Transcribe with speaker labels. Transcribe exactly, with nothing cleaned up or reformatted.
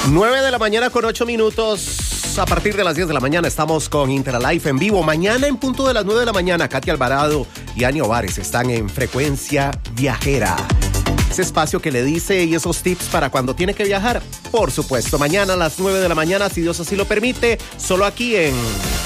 Speaker 1: nueve de la mañana con ocho minutos. A partir de las diez de la mañana estamos con Interalife en vivo. Mañana en punto de las nueve de la mañana, Katia Alvarado y Ani Ovares están en Frecuencia Viajera. Ese espacio que le dice y esos tips para cuando tiene que viajar. Por supuesto, mañana a las nueve de la mañana, si Dios así lo permite, solo aquí en